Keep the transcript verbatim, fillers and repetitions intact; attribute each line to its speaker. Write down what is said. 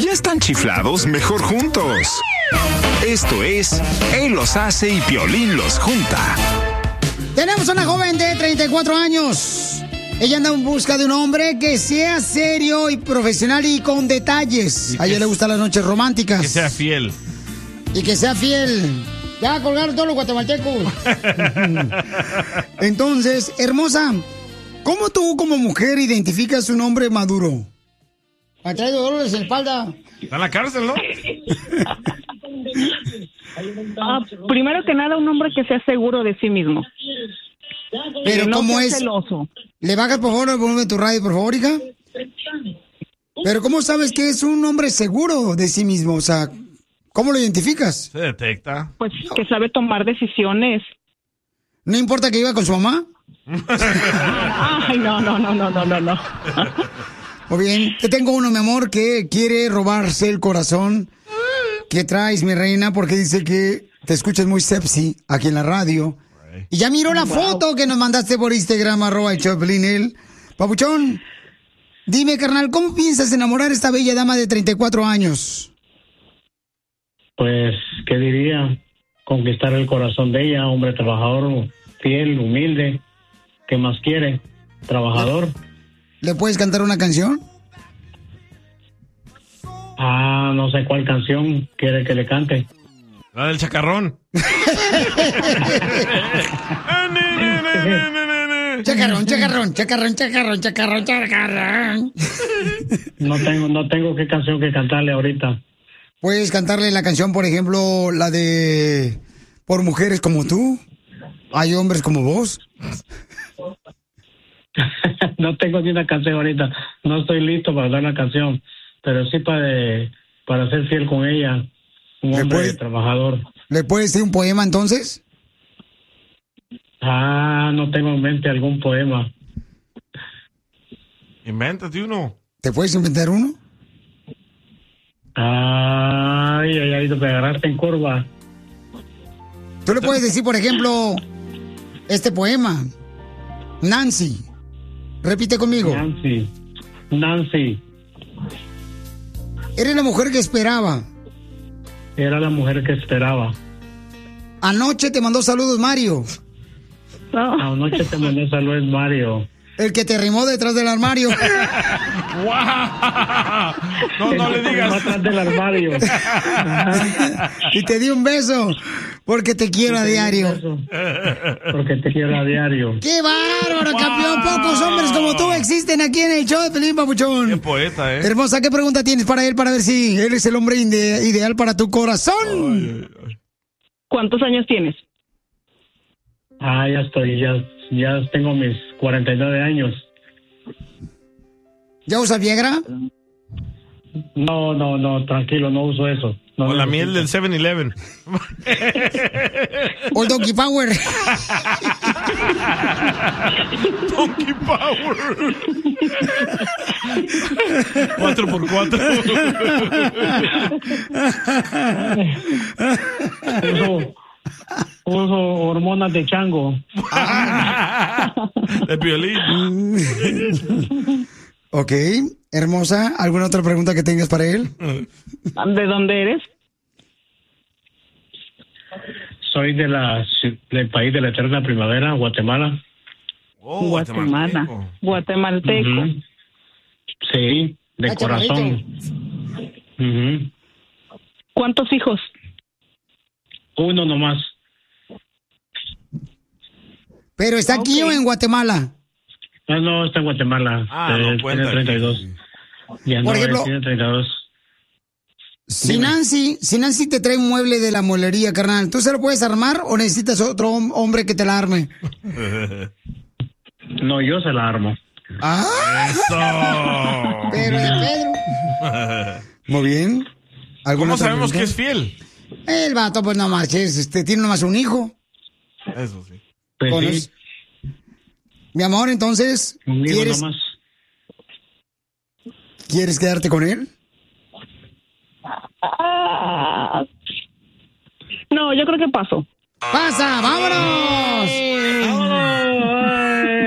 Speaker 1: ya están chiflados, mejor juntos. Esto es Él los hace y Piolín los junta.
Speaker 2: Tenemos una joven de treinta y cuatro años. Ella anda en busca de un hombre que sea serio y profesional y con detalles. A ella le gustan las noches románticas.
Speaker 3: Que sea fiel.
Speaker 2: Y que sea fiel. Ya colgaron todos los guatemaltecos. Entonces, hermosa, ¿cómo tú como mujer identificas un hombre maduro? ¿Ha traído dolores en la espalda?
Speaker 3: Está en la cárcel, ¿no?
Speaker 4: Ah, primero que nada, un hombre que sea seguro de sí mismo.
Speaker 2: Pero
Speaker 4: no
Speaker 2: ¿cómo
Speaker 4: sea
Speaker 2: es?
Speaker 4: celoso.
Speaker 2: ¿Le bajas, por favor, el volumen de tu radio, por favor, hija? Pero ¿cómo sabes que es un hombre seguro de sí mismo? O sea, ¿cómo lo identificas?
Speaker 3: Se detecta.
Speaker 4: Pues que sabe tomar decisiones.
Speaker 2: ¿No importa que iba con su mamá?
Speaker 4: Ay, no, no, no, no, no, no, no.
Speaker 2: Muy bien, te tengo uno, mi amor, que quiere robarse el corazón. ¿Qué traes, mi reina? Porque dice que te escuchas muy sexy aquí en la radio. Y ya miró la
Speaker 4: Wow.
Speaker 2: foto que nos mandaste por Instagram, arroba el Choplin, él. Papuchón, dime, carnal, ¿cómo piensas enamorar a esta bella dama de treinta y cuatro años?
Speaker 5: Pues, ¿qué diría? Conquistar el corazón de ella, hombre trabajador, fiel, humilde. ¿Qué más quiere? Trabajador.
Speaker 2: ¿Le puedes cantar una canción?
Speaker 5: Ah, no sé cuál canción quiere que le cante.
Speaker 3: La del chacarrón.
Speaker 2: Chacarrón, chacarrón, chacarrón, chacarrón, chacarrón, chacarrón.
Speaker 5: No tengo, no tengo qué canción que cantarle ahorita.
Speaker 2: Puedes cantarle la canción, por ejemplo, la de Por mujeres como tú. Hay hombres como vos.
Speaker 5: No tengo ni una canción ahorita. No estoy listo para dar una canción. Pero sí para, para ser fiel con ella. Un hombre
Speaker 2: puede-
Speaker 5: trabajador.
Speaker 2: ¿Le puedes decir un poema entonces?
Speaker 5: Ah, no tengo en mente algún poema.
Speaker 3: Invéntate uno.
Speaker 2: ¿Te puedes inventar uno?
Speaker 5: Ay, ay, ay, te agarraste en curva.
Speaker 2: Tú le puedes decir, por ejemplo, este poema. Nancy. Repite conmigo.
Speaker 5: Nancy. Nancy.
Speaker 2: Eres la mujer que esperaba.
Speaker 5: Era la mujer que esperaba.
Speaker 2: Anoche te mandó saludos Mario.
Speaker 5: Anoche te mandé saludos Mario.
Speaker 2: El que te rimó detrás del armario.
Speaker 3: No, no le digas.
Speaker 5: Atrás del armario.
Speaker 2: Y te di un beso. Porque te quiero a diario.
Speaker 5: Porque te quiero a diario.
Speaker 2: ¡Qué bárbaro, campeón! Pocos hombres como tú existen aquí en el show de Pelín, papuchón.
Speaker 3: Qué poeta, ¿eh?
Speaker 2: Hermosa, ¿qué pregunta tienes para él para ver si él es el hombre ide- ideal para tu corazón?
Speaker 3: Ay, ay.
Speaker 4: ¿Cuántos años tienes?
Speaker 5: Ah, ya estoy, ya, ya tengo mis cuarenta y nueve años.
Speaker 2: ¿Ya usa Viagra?
Speaker 5: No, no, no, tranquilo, no uso eso. No
Speaker 3: Con la
Speaker 5: necesito.
Speaker 3: miel del seven eleven.
Speaker 2: ¿O el Donkey Power?
Speaker 3: Donkey Power. Cuatro por cuatro.
Speaker 5: Uso, uso hormonas de chango.
Speaker 3: De Piolín.
Speaker 2: Ok, hermosa, ¿alguna otra pregunta que tengas para él?
Speaker 4: ¿De dónde eres?
Speaker 5: Soy de la, del país de la eterna primavera, Guatemala.
Speaker 3: Oh,
Speaker 4: Guatemala.
Speaker 3: guatemalteco.
Speaker 4: Guatemalteco.
Speaker 5: Ujú. Sí, de
Speaker 2: Ah,
Speaker 5: corazón. Ujú.
Speaker 4: ¿Cuántos hijos?
Speaker 5: Uno nomás.
Speaker 2: ¿Pero está aquí
Speaker 4: Ok.
Speaker 2: o en Guatemala?
Speaker 5: No, no, está en Guatemala.
Speaker 3: Ah, no
Speaker 5: Eh,
Speaker 3: cuenta.
Speaker 5: tiene treinta y dos. Ya
Speaker 2: Por
Speaker 5: no,
Speaker 2: ejemplo-
Speaker 5: él tiene treinta y dos.
Speaker 2: Si
Speaker 5: Dime.
Speaker 2: Nancy, si Nancy te trae un mueble de la mueblería, carnal, ¿tú se lo puedes armar o necesitas otro hom- hombre que te la arme?
Speaker 5: No, yo se la armo.
Speaker 2: ¡Ah!
Speaker 3: Eso.
Speaker 2: Pero de Pedro. Muy bien. ¿Alguna
Speaker 3: ¿Cómo
Speaker 2: otra
Speaker 3: sabemos que
Speaker 2: pregunta?
Speaker 3: es fiel?
Speaker 2: El vato, pues no marches, este, tiene nomás un hijo.
Speaker 3: Eso sí.
Speaker 5: Pues
Speaker 2: Con
Speaker 5: sí,
Speaker 2: es- Mi amor, entonces,
Speaker 5: un hijo
Speaker 2: ¿quieres,
Speaker 5: nomás.
Speaker 2: ¿quieres quedarte con él?
Speaker 4: Ah. No, yo creo que paso.
Speaker 2: ¡Pasa! ¡Vámonos!